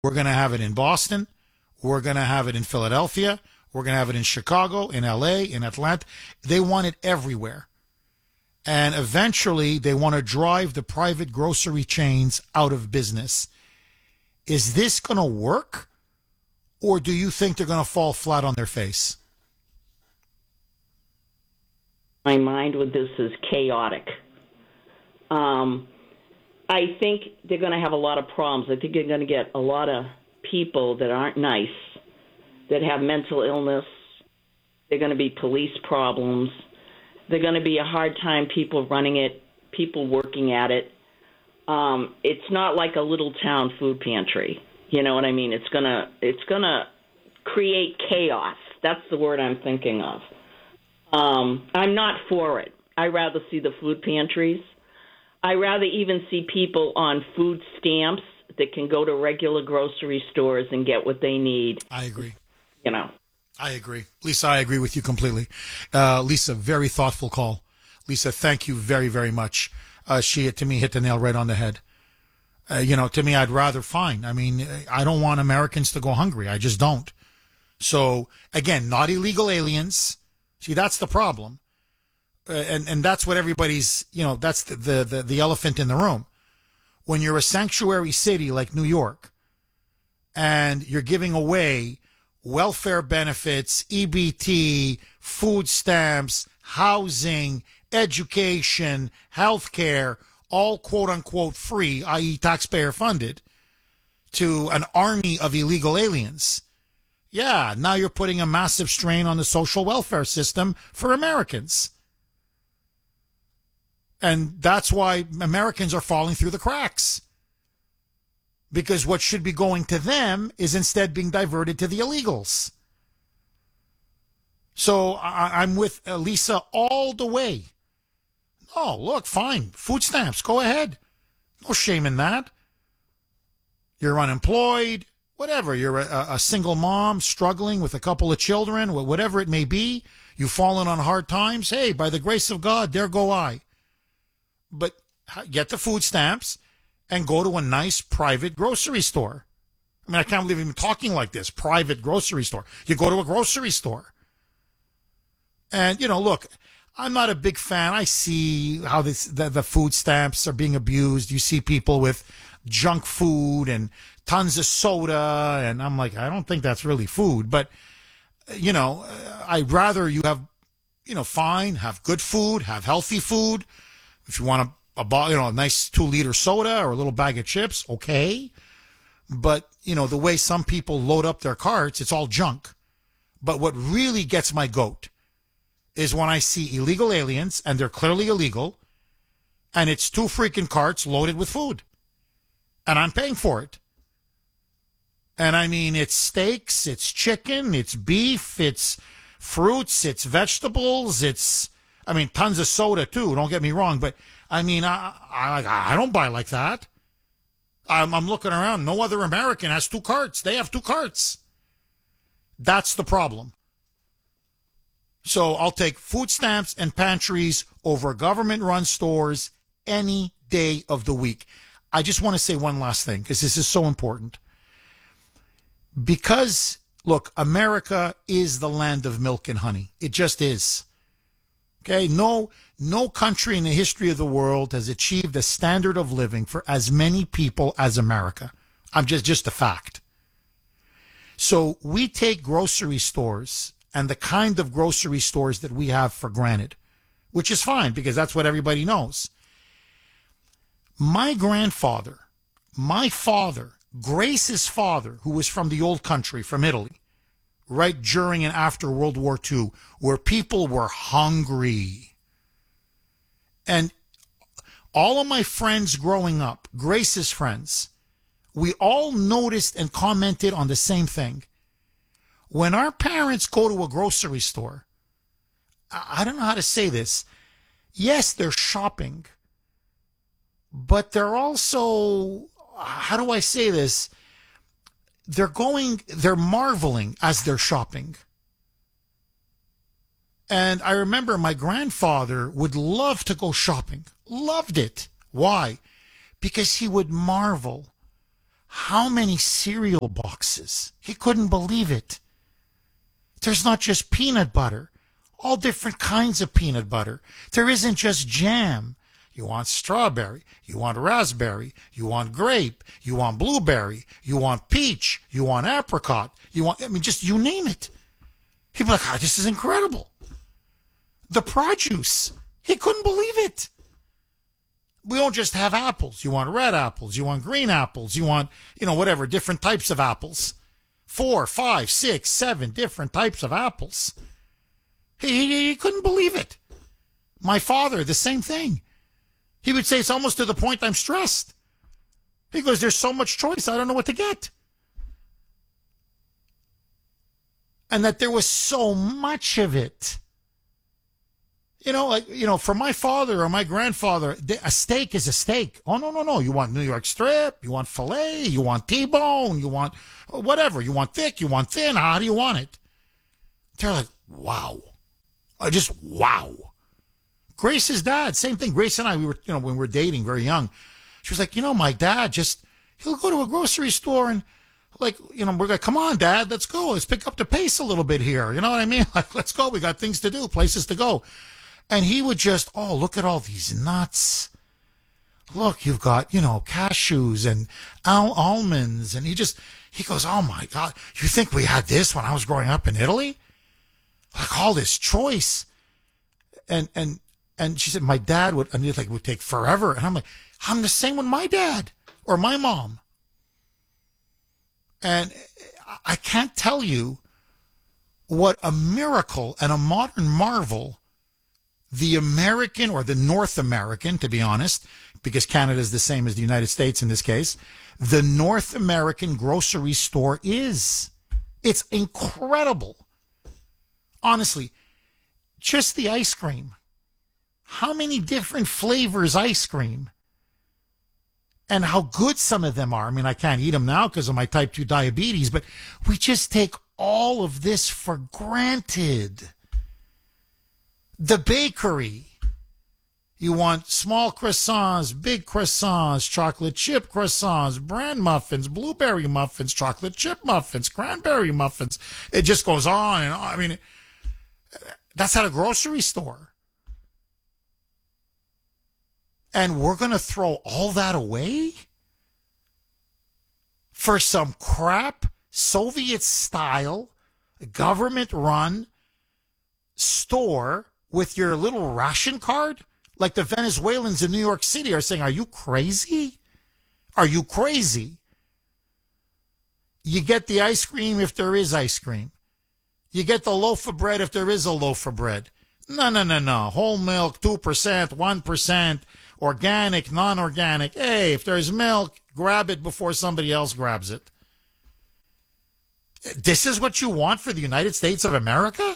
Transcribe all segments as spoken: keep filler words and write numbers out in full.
We're going to have it in Boston. We're going to have it in Philadelphia. We're going to have it in Chicago, in L A, in Atlanta. They want it everywhere. And eventually, they want to drive the private grocery chains out of business. Is this going to work? Or do you think they're going to fall flat on their face? My mind with this is chaotic. Um, I think they're going to have a lot of problems. I think you're going to get a lot of people that aren't nice, that have mental illness. They're going to be police problems. They're going to be a hard time people running it, people working at it. Um, it's not like a little town food pantry. You know what I mean? It's gonna it's gonna create chaos. That's the word I'm thinking of. Um, I'm not for it. I rather see the food pantries. I rather even see people on food stamps that can go to regular grocery stores and get what they need. I agree. You know. I agree. Lisa, I agree with you completely. Uh, Lisa, very thoughtful call. Lisa, thank you very, very much. Uh, she, to me, hit the nail right on the head. Uh, you know, to me, I'd rather, fine. I mean, I don't want Americans to go hungry. I just don't. So, again, not illegal aliens. See, that's the problem. Uh, and, and that's what everybody's, you know, that's the, the, the, the elephant in the room. When you're a sanctuary city like New York and you're giving away welfare benefits, E B T, food stamps, housing, education, health care, all quote-unquote free, that is taxpayer funded, to an army of illegal aliens. Yeah, now you're putting a massive strain on the social welfare system for Americans. And that's why Americans are falling through the cracks. Because what should be going to them is instead being diverted to the illegals. So I, I'm with Lisa all the way. Oh, look, fine. Food stamps, go ahead. No shame in that. You're unemployed, whatever. You're a, a single mom struggling with a couple of children, whatever it may be. You've fallen on hard times. Hey, by the grace of God, there go I. But get the food stamps and go to a nice private grocery store. I mean, I can't believe I'm talking like this. Private grocery store. You go to a grocery store. And, you know, look, I'm not a big fan. I see how this, the, the food stamps are being abused. You see people with junk food and tons of soda. And I'm like, I don't think that's really food. But, you know, I'd rather you have, you know, fine, have good food, have healthy food. If you want a, a you know, a nice two liter soda or a little bag of chips, okay. But, you know, the way some people load up their carts, it's all junk. But what really gets my goat is when I see illegal aliens, and they're clearly illegal, and it's two freaking carts loaded with food. And I'm paying for it. And I mean, it's steaks, it's chicken, it's beef, it's fruits, it's vegetables, it's, I mean, tons of soda too, don't get me wrong, but I mean, I I, I don't buy like that. I'm, I'm looking around, no other American has two carts. They have two carts. That's the problem. So I'll take food stamps and pantries over government-run stores any day of the week. I just want to say one last thing, because this is so important. Because, look, America is the land of milk and honey. It just is. Okay? No, no country in the history of the world has achieved a standard of living for as many people as America. I'm just, just a fact. So we take grocery stores and the kind of grocery stores that we have for granted, which is fine because that's what everybody knows. My grandfather, my father, Grace's father, who was from the old country, from Italy, right during and after World War Two, where people were hungry. And all of my friends growing up, Grace's friends, we all noticed and commented on the same thing. When our parents go to a grocery store, I don't know how to say this. Yes, they're shopping, but they're also, how do I say this? They're going, they're marveling as they're shopping. And I remember my grandfather would love to go shopping. Loved it. Why? Because he would marvel how many cereal boxes. He couldn't believe it. There's not just peanut butter, all different kinds of peanut butter. There isn't just jam. You want strawberry, you want raspberry, you want grape, you want blueberry, you want peach, you want apricot, you want, I mean, just you name it. He'd be like, oh, this is incredible. The produce, he couldn't believe it. We don't just have apples. You want red apples, you want green apples, you want, you know, whatever, different types of apples. Four, five, six, seven different types of apples. He, he, he couldn't believe it. My father, the same thing. He would say it's almost to the point I'm stressed. He goes, there's so much choice, I don't know what to get. And that there was so much of it. You know, like, you know, for my father or my grandfather, a steak is a steak. Oh, no, no, no. You want New York strip, you want filet, you want T-bone, you want whatever. You want thick, you want thin. How do you want it? They're like, wow. I just, wow. Grace's dad, same thing. Grace and I, we were, you know, when we were dating very young, she was like, you know, my dad just, he'll go to a grocery store and, like, you know, we're like, come on, Dad, let's go. Let's pick up the pace a little bit here. You know what I mean? Like, let's go. We got things to do, places to go. And he would just, oh, look at all these nuts. Look, you've got, you know, cashews and al- almonds. And he just, he goes, oh, my God, you think we had this when I was growing up in Italy? Like, all this choice. And, and, and she said, my dad would, and like, it would take forever. And I'm like, I'm the same with my dad or my mom. And I can't tell you what a miracle and a modern marvel the American, or the North American, to be honest, because Canada is the same as the United States in this case, the North American grocery store is. It's incredible. Honestly, just the ice cream. How many different flavors ice cream? And how good some of them are. I mean, I can't eat them now because of my type two diabetes, but we just take all of this for granted. The bakery. You want small croissants, big croissants, chocolate chip croissants, bran muffins, blueberry muffins, chocolate chip muffins, cranberry muffins. It just goes on and on. I mean, that's at a grocery store. And we're going to throw all that away for some crap Soviet-style, government-run store with your little ration card? Like the Venezuelans in New York City are saying, are you crazy? Are you crazy? You get the ice cream if there is ice cream. You get the loaf of bread if there is a loaf of bread. No, no, no, no. Whole milk, two percent, one percent, organic, non-organic. Hey, if there's milk, grab it before somebody else grabs it. This is what you want for the United States of America?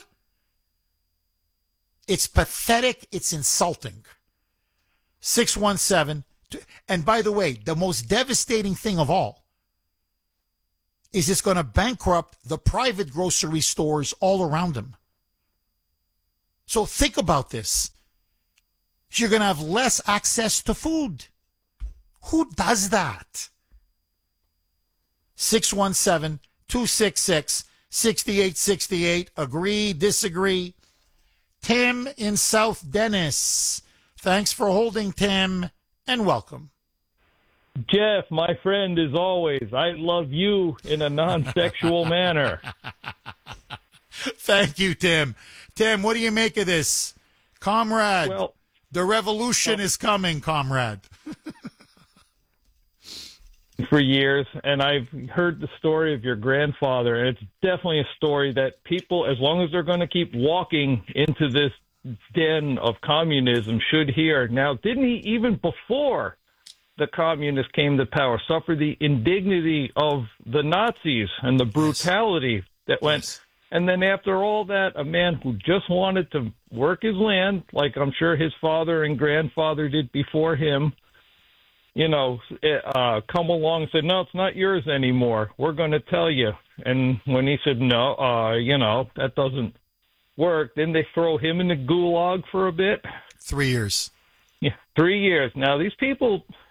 It's pathetic. It's insulting. six one seven. And by the way, the most devastating thing of all is it's going to bankrupt the private grocery stores all around them. So think about this. You're going to have less access to food. Who does that? six one seven, two six six, six eight six eight. Agree, disagree? Tim in South Dennis. Thanks for holding, Tim, and welcome. Jeff, my friend, as always, I love you in a non-sexual manner. Thank you, Tim. Tim, what do you make of this? Comrade, well, the revolution well, is coming, comrade. For years, and I've heard the story of your grandfather, and it's definitely a story that people, as long as they're going to keep walking into this den of communism, should hear. Now, didn't he, even before the communists came to power, suffer the indignity of the Nazis and the brutality yes. that went... Yes. And then after all that, a man who just wanted to work his land, like I'm sure his father and grandfather did before him, you know, uh, come along and said, no, it's not yours anymore. We're going to tell you. And when he said, no, uh, you know, that doesn't work, then they throw him in the gulag for a bit. Three years. Yeah, three years. Now, these people,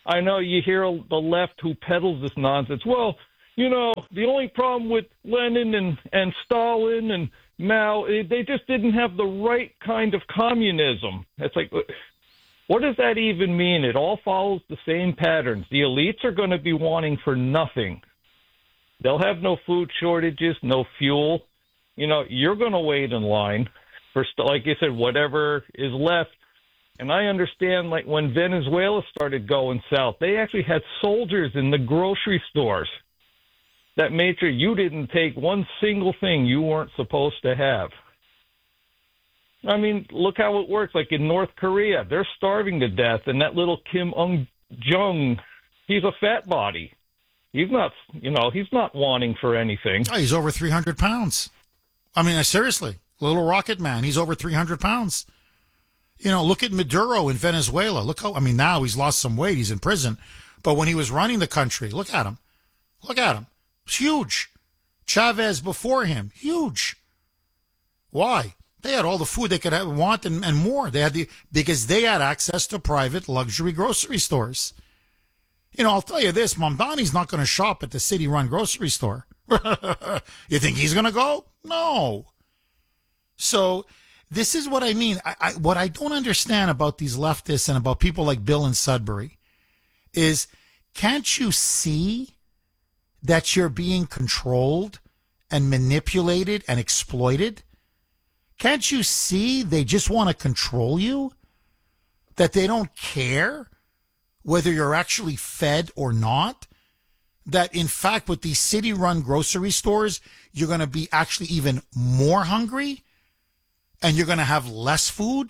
I know you hear the left who peddles this nonsense. Well, you know, the only problem with Lenin and, and Stalin and Mao, they just didn't have the right kind of communism. It's like, what does that even mean? It all follows the same patterns. The elites are going to be wanting for nothing. They'll have no food shortages, no fuel. You know, you're going to wait in line for, like you said, whatever is left. And I understand, like, when Venezuela started going south, they actually had soldiers in the grocery stores that made sure you didn't take one single thing you weren't supposed to have. I mean, look how it works. Like in North Korea, they're starving to death, and that little Kim Ung-jung, he's a fat body. He's not, you know, he's not wanting for anything. Oh, he's over three hundred pounds. I mean, seriously, little rocket man, he's over three hundred pounds. You know, look at Maduro in Venezuela. Look how, I mean, now he's lost some weight. He's in prison. But when he was running the country, look at him. Look at him. It's huge. Chavez before him, huge. Why? They had all the food they could have, want and, and more. They had the because they had access to private luxury grocery stores. You know, I'll tell you this: Mamdani's not going to shop at the city-run grocery store. You think he's going to go? No. So this is what I mean. I, I, what I don't understand about these leftists and about people like Bill and Sudbury is, can't you see that you're being controlled and manipulated and exploited? Can't you see they just want to control you? That they don't care whether you're actually fed or not? That, in fact, with these city-run grocery stores, you're going to be actually even more hungry and you're going to have less food?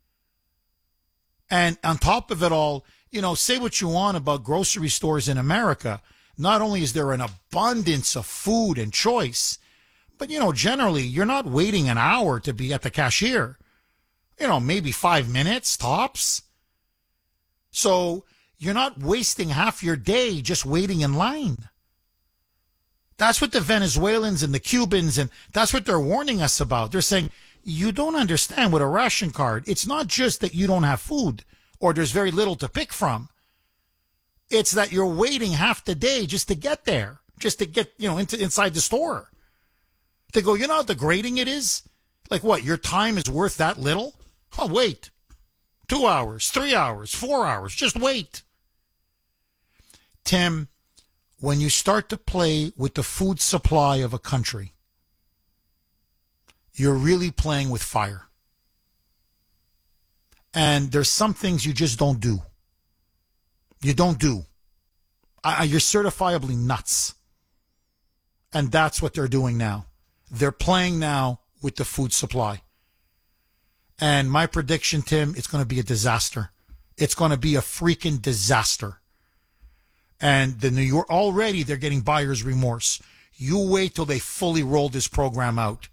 And on top of it all, you know, say what you want about grocery stores in America. Not only is there an abundance of food and choice, but, you know, generally you're not waiting an hour to be at the cashier. You know, maybe five minutes tops. So you're not wasting half your day just waiting in line. That's what the Venezuelans and the Cubans, and that's what they're warning us about. They're saying, you don't understand with a ration card. It's not just that you don't have food or there's very little to pick from. It's that you're waiting half the day just to get there, just to get, you know, into inside the store. They go, you know how degrading it is? Like what, your time is worth that little? Oh, wait. Two hours, three hours, four hours, just wait. Tim, when you start to play with the food supply of a country, you're really playing with fire. And there's some things you just don't do. You don't do. I, you're certifiably nuts. And that's what they're doing now. They're playing now with the food supply. And my prediction, Tim, it's going to be a disaster. It's going to be a freaking disaster. And the New York, already they're getting buyer's remorse. You wait till they fully roll this program out.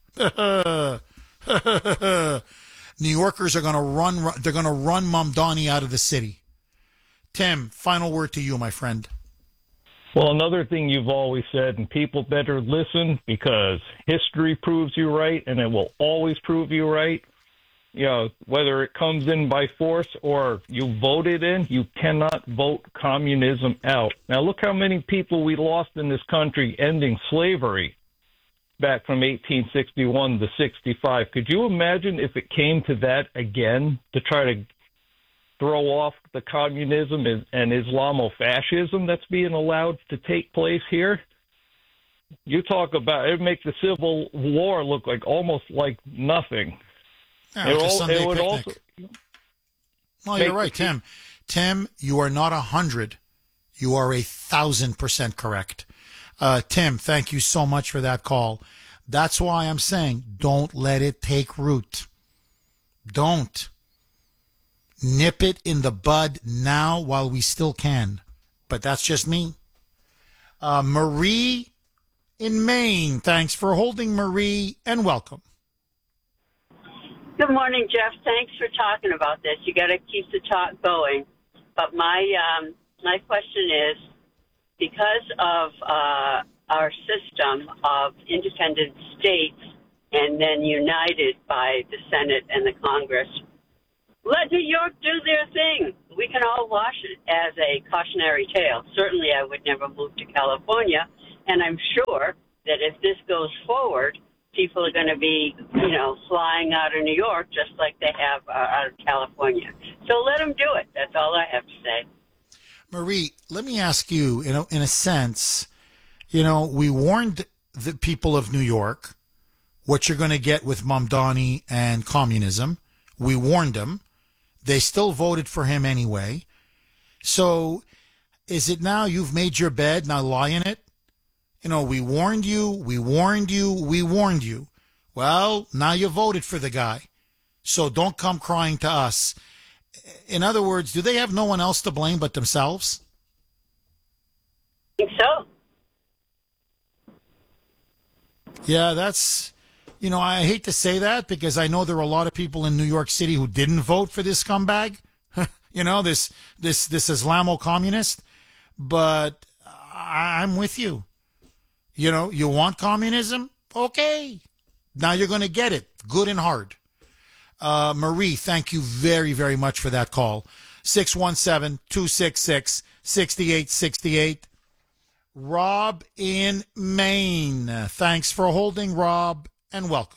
New Yorkers are going to run, they're going to run Mamdani out of the city. Tim, final word to you, my friend. Well, another thing you've always said, and people better listen because history proves you right, and it will always prove you right. You know, whether it comes in by force or you vote it in, you cannot vote communism out. Now, look how many people we lost in this country ending slavery back from eighteen sixty-one to sixty-five. Could you imagine if it came to that again to try to throw off the communism and, and Islamofascism that's being allowed to take place here? You talk about it, make the Civil War look like almost like nothing. Yeah, like it, a Sunday it would picnic. also. Well, you're right, Tim. Tim, you are not a hundred. You are a thousand percent correct. Uh, Tim, thank you so much for that call. That's why I'm saying don't let it take root. Don't. Nip it in the bud now while we still can. But that's just me. Uh, Marie in Maine. Thanks for holding, Marie, and welcome. Good morning, Jeff. Thanks for talking about this. You got to keep the talk going. But my um, my question is, because of uh, our system of independent states and then united by the Senate and the Congress, Let New York do their thing. We can all watch it as a cautionary tale. Certainly, I would never move to California, and I'm sure that if this goes forward, people are going to be, you know, flying out of New York just like they have uh, out of California. So let them do it. That's all I have to say. Marie, let me ask you, you know, in a sense, you know, we warned the people of New York what you're going to get with Mamdani and communism. We warned them. They still voted for him anyway. So is it now you've made your bed, now lie in it? You know, we warned you, we warned you, we warned you. Well, now you voted for the guy. So don't come crying to us. In other words, do they have no one else to blame but themselves? I think so. Yeah, that's, you know, I hate to say that because I know there are a lot of people in New York City who didn't vote for this scumbag, you know, this this this Islamo-communist. But I, I'm with you. You know, you want communism? Okay. Now you're going to get it, good and hard. Uh, Marie, thank you very, very much for that call. six one seven, two six six, six eight six eight. Rob in Maine. Thanks for holding, Rob, and welcome.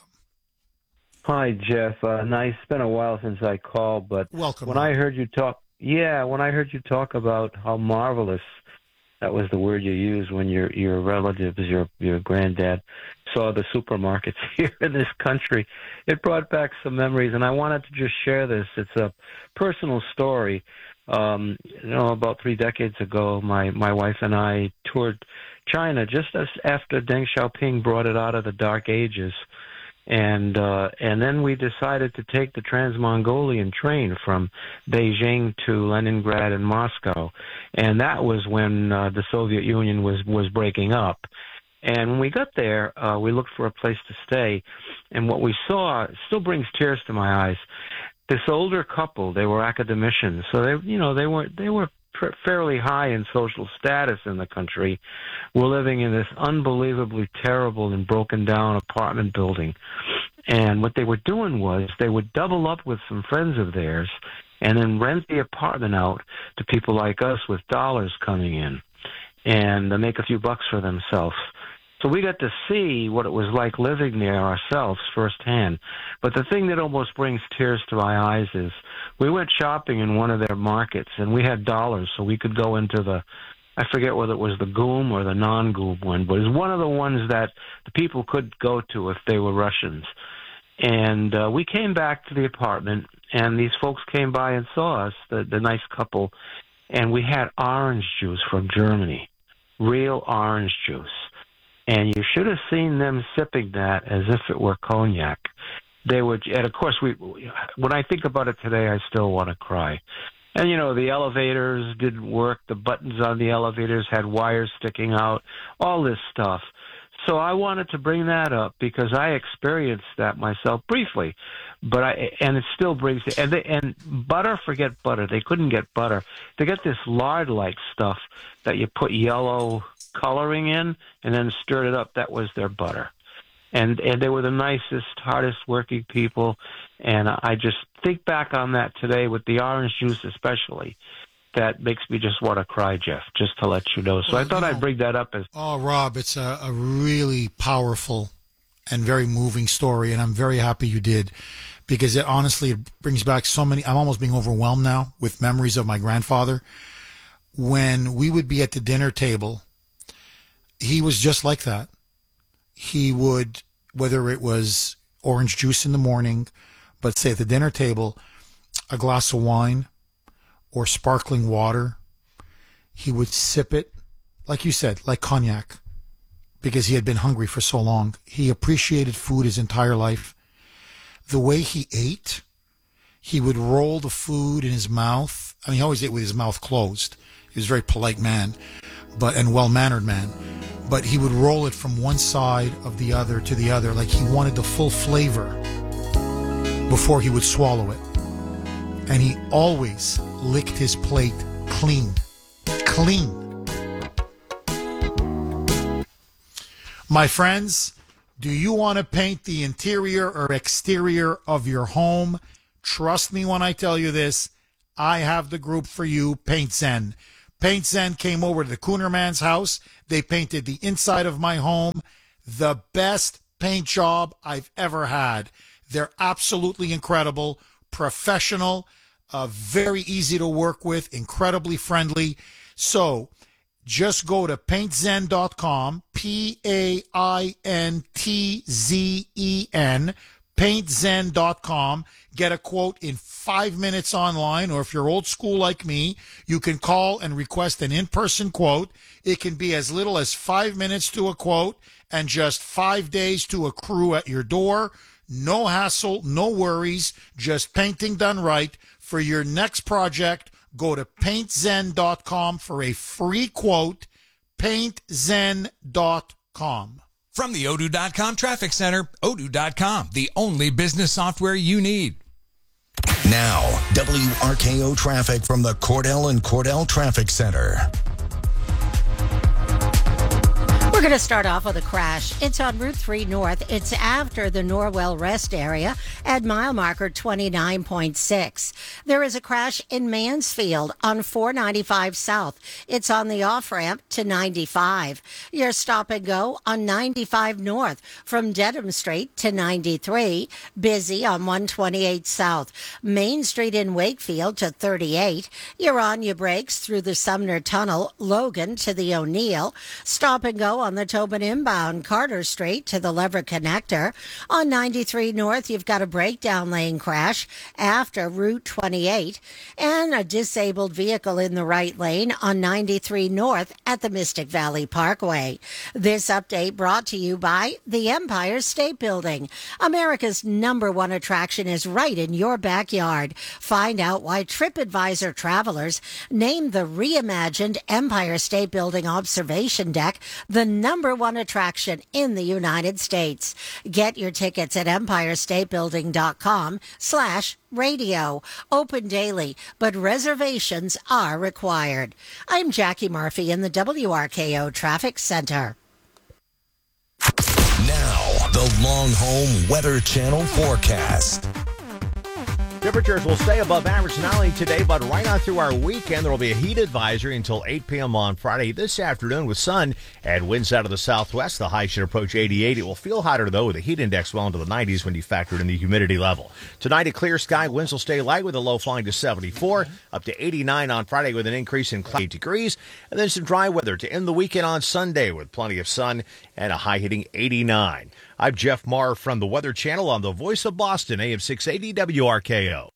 Hi, Jeff. Uh, nice. It's been a while since I called, but welcome. When Rob. I heard you talk, yeah, when I heard you talk about how marvelous, that was the word you used when your your relatives, your your granddad, saw the supermarkets here in this country, it brought back some memories, and I wanted to just share this. It's a personal story. Um, you know, about three decades ago, my, my wife and I toured China just as after Deng Xiaoping brought it out of the Dark Ages. And uh, and then we decided to take the Trans-Mongolian train from Beijing to Leningrad and Moscow. And that was when uh, the Soviet Union was, was breaking up. And when we got there, uh, we looked for a place to stay. And what we saw still brings tears to my eyes. This older couple, they were academicians, so they, you know, they were they were pr- fairly high in social status in the country, were living in this unbelievably terrible and broken down apartment building. And what they were doing was they would double up with some friends of theirs and then rent the apartment out to people like us with dollars coming in and uh, make a few bucks for themselves. So we got to see what it was like living there ourselves firsthand. But the thing that almost brings tears to my eyes is we went shopping in one of their markets, and we had dollars, so we could go into the, I forget whether it was the Goom or the non-Goom one, but it was one of the ones that the people could go to if they were Russians. And uh, we came back to the apartment, and these folks came by and saw us, the, the nice couple, and we had orange juice from Germany, real orange juice. And you should have seen them sipping that as if it were cognac. They would, and of course, we. When I think about it today, I still want to cry. And you know, the elevators didn't work. The buttons on the elevators had wires sticking out. All this stuff. So I wanted to bring that up because I experienced that myself briefly. But I, and it still brings, and they, and butter, forget butter. They couldn't get butter. They get this lard-like stuff that you put yellow coloring in and then stirred it up. That was their butter. And and they were the nicest, hardest working people. And I just think back on that today with the orange juice especially. That makes me just want to cry, Jeff, just to let you know. So well, I thought you know, I'd bring that up as... Oh, Rob, it's a, a really powerful and very moving story, and I'm very happy you did because it honestly it brings back so many... I'm almost being overwhelmed now with memories of my grandfather. When we would be at the dinner table, he was just like that. He would, whether it was orange juice in the morning, but say at the dinner table, a glass of wine or sparkling water, he would sip it, like you said, like cognac, because he had been hungry for so long. He appreciated food his entire life. The way he ate, he would roll the food in his mouth. I mean, he always ate with his mouth closed. He was a very polite man, but and well-mannered man. But he would roll it from one side of the other to the other, like he wanted the full flavor before he would swallow it. And he always licked his plate clean. Clean. My friends, do you want to paint the interior or exterior of your home Trust me when I tell you this. I have the group for you, Paint Zen. Paint Zen came over to the Coonerman's house. They painted the inside of my home. The best paint job I've ever had. They're absolutely incredible, professional, uh, very easy to work with, incredibly friendly. So just go to paint zen dot com, P A I N T Z E N, paint zen dot com. Get a quote in five minutes online, or if you're old school like me, you can call and request an in-person quote. It can be as little as five minutes to a quote and just five days to accrue at your door. No hassle, no worries, just painting done right. For your next project, go to paint zen dot com for a free quote, paint zen dot com. From the odoo dot com Traffic Center, odoo dot com, the only business software you need. Now, W R K O traffic from the Cordell and Cordell Traffic Center. We're going to start off with a crash. It's on Route three North. It's after the Norwell Rest area at mile marker twenty-nine point six. There is a crash in Mansfield on four ninety-five South. It's on the off-ramp to ninety-five. Your stop and go on ninety-five North from Dedham Street to ninety-three. Busy on one twenty-eight South. Main Street in Wakefield to thirty-eight. You're on your brakes through the Sumner Tunnel, Logan to the O'Neill. Stop and go on the Tobin inbound, Carter Street to the Lever Connector. On ninety-three North, you've got a breakdown lane crash after Route twenty-eight and a disabled vehicle in the right lane on ninety-three North at the Mystic Valley Parkway. This update brought to you by the Empire State Building. America's number one attraction is right in your backyard. Find out why TripAdvisor travelers named the reimagined Empire State Building observation deck the number one attraction in the United States. Get your tickets at empire state building dot com slash radio. Open daily, but reservations are required. I'm Jackie Murphy in the W R K O Traffic Center. Now, the Long Home Weather Channel forecast. Temperatures will stay above average not only today, but right on through our weekend. There will be a heat advisory until eight p.m. on Friday. This afternoon with sun and winds out of the southwest. The high should approach eighty-eight. It will feel hotter, though, with the heat index well into the nineties when you factor in the humidity level. Tonight, a clear sky. Winds will stay light with a low falling to seventy-four, up to eighty-nine on Friday with an increase in cloud eight degrees. And then some dry weather to end the weekend on Sunday with plenty of sun and a high hitting eighty-nine. I'm Jeff Marr from the Weather Channel on the Voice of Boston, A M six eighty W R K O.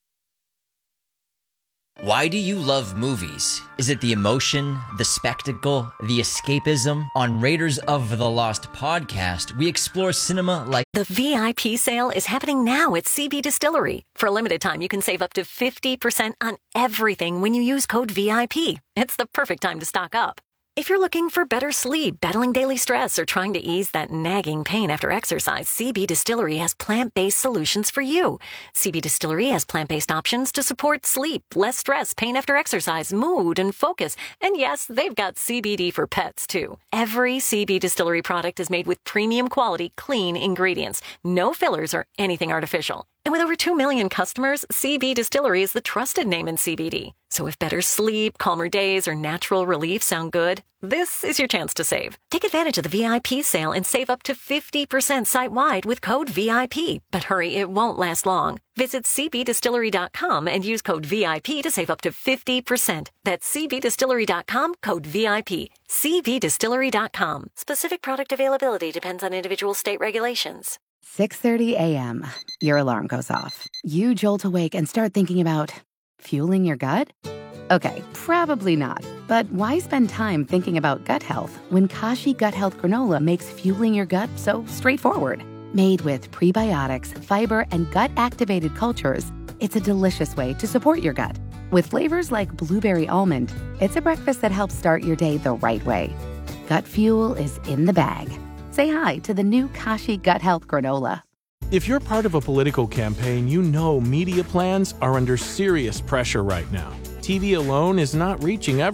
Why do you love movies? Is it the emotion, the spectacle, the escapism? On Raiders of the Lost podcast, we explore cinema like... The V I P sale is happening now at C B Distillery. For a limited time, you can save up to fifty percent on everything when you use code V I P. It's the perfect time to stock up. If you're looking for better sleep, battling daily stress, or trying to ease that nagging pain after exercise, C B Distillery has plant-based solutions for you. C B Distillery has plant-based options to support sleep, less stress, pain after exercise, mood, and focus. And yes, they've got C B D for pets, too. Every C B Distillery product is made with premium quality, clean ingredients. No fillers or anything artificial. And with over two million customers, C B Distillery is the trusted name in C B D. So if better sleep, calmer days, or natural relief sound good, this is your chance to save. Take advantage of the V I P sale and save up to fifty percent site-wide with code V I P. But hurry, it won't last long. Visit c b distillery dot com and use code V I P to save up to fifty percent. That's c b distillery dot com, code V I P. c b distillery dot com. Specific product availability depends on individual state regulations. six thirty a.m. Your alarm goes off. You jolt awake and start thinking about fueling your gut? Okay, probably not. But why spend time thinking about gut health when Kashi Gut Health Granola makes fueling your gut so straightforward? Made with prebiotics, fiber, and gut-activated cultures, it's a delicious way to support your gut. With flavors like blueberry almond, it's a breakfast that helps start your day the right way. Gut fuel is in the bag. Say hi to the new Kashi Gut Health Granola. If you're part of a political campaign, you know media plans are under serious pressure right now. T V alone is not reaching everyone.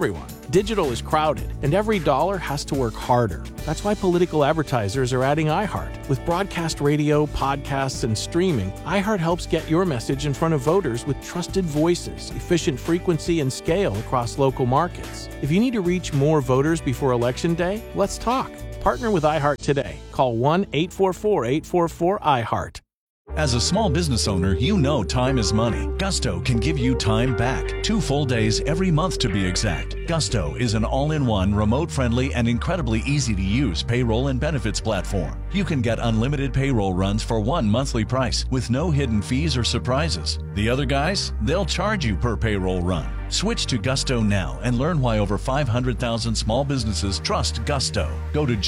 Digital is crowded, and every dollar has to work harder. That's why political advertisers are adding iHeart. With broadcast radio, podcasts, and streaming, iHeart helps get your message in front of voters with trusted voices, efficient frequency, and scale across local markets. If you need to reach more voters before Election Day, let's talk. Partner with iHeart today. Call one eight four four, eight four four, iHeart. As a small business owner, you know time is money. Gusto can give you time back. Two full days every month to be exact. Gusto is an all-in-one, remote-friendly, and incredibly easy-to-use payroll and benefits platform. You can get unlimited payroll runs for one monthly price with no hidden fees or surprises. The other guys, they'll charge you per payroll run. Switch to Gusto now and learn why over five hundred thousand small businesses trust Gusto. Go to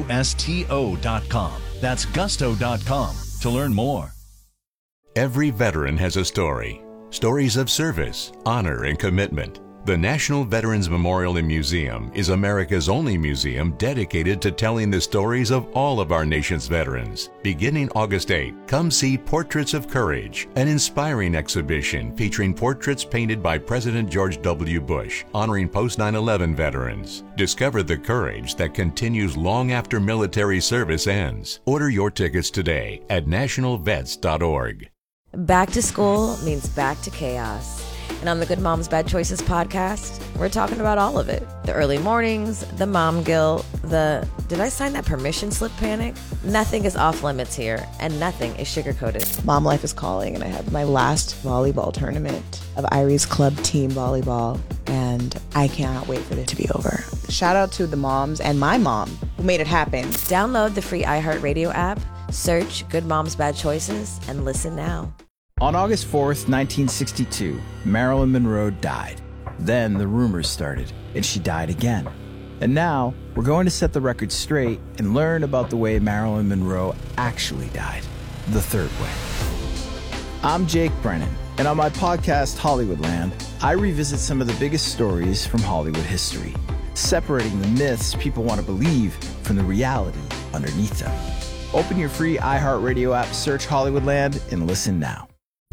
gusto dot com. That's gusto dot com to learn more. Every veteran has a story. Stories of service, honor, and commitment. The National Veterans Memorial and Museum is America's only museum dedicated to telling the stories of all of our nation's veterans. Beginning August eighth, come see Portraits of Courage, an inspiring exhibition featuring portraits painted by President George W. Bush, honoring post nine eleven veterans. Discover the courage that continues long after military service ends. Order your tickets today at national vets dot org. Back to school means back to chaos. And on the Good Moms Bad Choices podcast, we're talking about all of it. The early mornings, the mom guilt, the did I sign that permission slip panic? Nothing is off limits here, and nothing is sugar-coated. Mom life is calling, and I had my last volleyball tournament of Irie's club team volleyball, and I cannot wait for it to be over. Shout out to the moms and my mom who made it happen. Download the free iHeartRadio app, search Good Moms Bad Choices, and listen now. On August fourth, nineteen sixty-two, Marilyn Monroe died. Then the rumors started, and she died again. And now, we're going to set the record straight and learn about the way Marilyn Monroe actually died, the third way. I'm Jake Brennan, and on my podcast, Hollywoodland, I revisit some of the biggest stories from Hollywood history, separating the myths people want to believe from the reality underneath them. Open your free iHeartRadio app, search Hollywoodland, and listen now.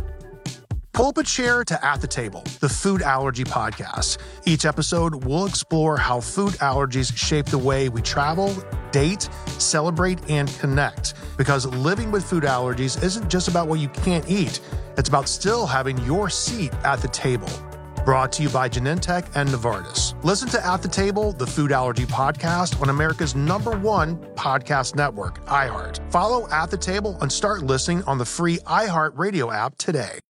Pull up a chair to At the Table, the food allergy podcast. Each episode, we'll explore how food allergies shape the way we travel, date, celebrate, and connect. Because living with food allergies isn't just about what you can't eat. It's about still having your seat at the table. Brought to you by Genentech and Novartis. Listen to At the Table, the food allergy podcast on America's number one podcast network, iHeart. Follow At the Table and start listening on the free iHeartRadio app today.